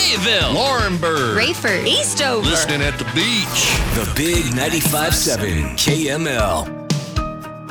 Fayetteville, Laurinburg, Rayford, Eastover. listening at the beach. The Big 95.7 KML.